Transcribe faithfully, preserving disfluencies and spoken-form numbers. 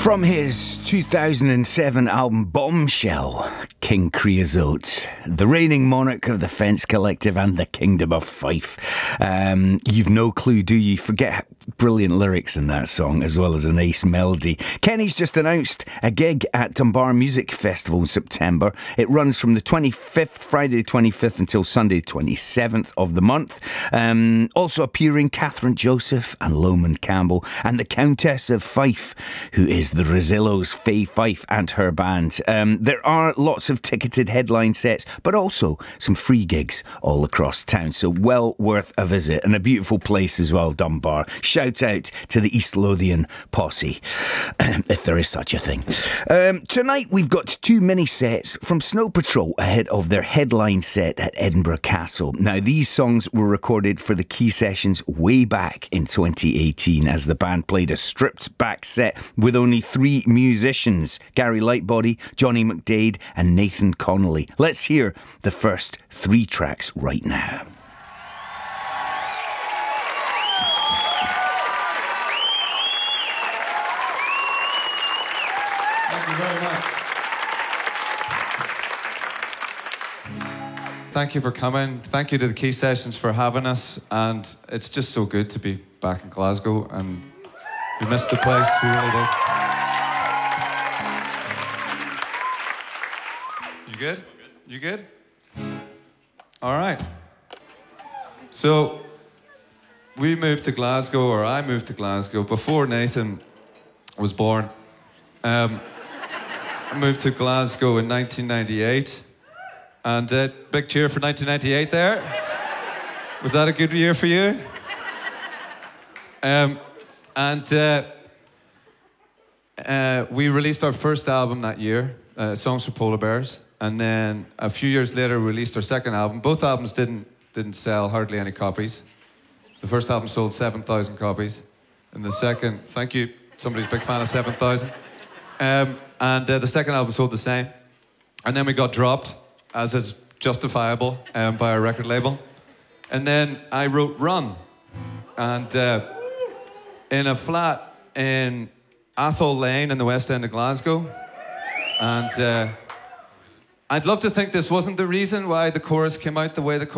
From his two thousand seven album Bombshell, King Creosote, the reigning monarch of the Fence Collective and the Kingdom of Fife. Um, you've no clue, do you? Forget brilliant lyrics in that song, as well as an ace melody. Kenny's just announced a gig at Dunbar Music Festival in September. It runs from the twenty-fifth, Friday the twenty-fifth, until Sunday the twenty-seventh of the month. Um, also appearing Catherine Joseph and Loman Campbell and the Countess of Fife, who is the Rosillos, Faye Fife and her band. Um, there are lots of ticketed headline sets, but also some free gigs all across town. So well worth a visit, and a beautiful place as well, Dunbar. Shout out to the East Lothian posse, if there is such a thing. Um, tonight we've got two mini sets from Snow Patrol ahead of their headline set at Edinburgh Castle. Now, these songs were recorded for the Key Sessions way back in twenty eighteen, as the band played a stripped back set with only three musicians: Gary Lightbody, Johnny McDade and Nathan Connolly. Let's hear the first three tracks right now. Thank you very much. Thank you for coming. Thank you to the Key Sessions for having us. And it's just so good to be back in Glasgow. And we missed the place, we really did. You good? You good? All right. So, we moved to Glasgow, or I moved to Glasgow, before Nathan was born. Um, I moved to Glasgow in nineteen ninety-eight. And uh, big cheer for nineteen ninety-eight there. Was that a good year for you? Um, and uh, uh, we released our first album that year, uh, Songs for Polar Bears. And then a few years later, we released our second album. Both albums didn't, didn't sell hardly any copies. The first album sold seven thousand copies. And the second, thank you, somebody's a big fan of seven thousand. Um, and uh, the second album sold the same. And then we got dropped, as is justifiable, um, by our record label. And then I wrote Run. And uh, in a flat in Athol Lane in the West End of Glasgow. And uh, I'd love to think this wasn't the reason why the chorus came out the way the chorus